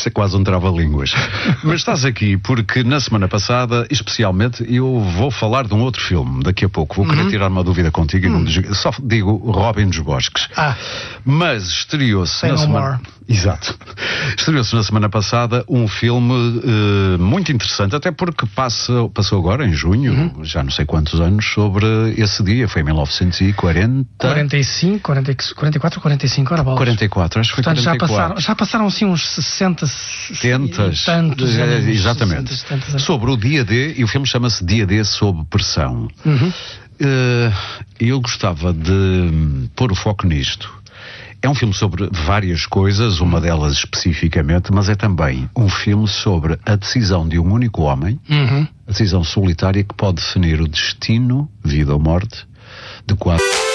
Isto é quase um trava-línguas. Mas estás aqui porque na semana passada, especialmente, eu vou falar de um outro filme. Daqui a pouco vou querer tirar uma dúvida contigo. Só digo Robin dos Bosques. Mas estreou-se na semana... Exato. Estreou-se na semana passada um filme muito interessante, até porque passou agora, em junho, já não sei quantos anos, sobre esse dia. Foi em 1940... 45, 44 ou 45, ora bolas. 44, acho que foi. Portanto, 44. já passaram assim uns 60 tantos anos. Exatamente. 60, anos. Sobre o dia D, e o filme chama-se Dia D sob pressão. Eu gostava de pôr o foco nisto. É um filme sobre várias coisas, uma delas especificamente, mas é também um filme sobre a decisão de um único homem, a decisão solitária que pode definir o destino, vida ou morte, de quatro...